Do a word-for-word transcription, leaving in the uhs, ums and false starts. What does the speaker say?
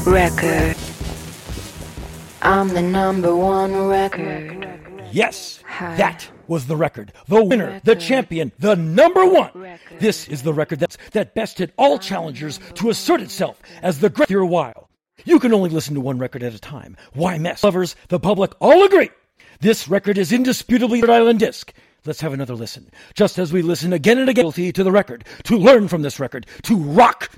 record. I'm the number one record. Yes, that was the record. The winner, the champion, the number one. This is the record that's, that bested all challengers to assert itself as the great your while. You can only listen to one record at a time. Why mess? Lovers, the public all agree. This record is indisputably Rhode Island disc. Let's have another listen. Just as we listen again and again to the record, to learn from this record, to rock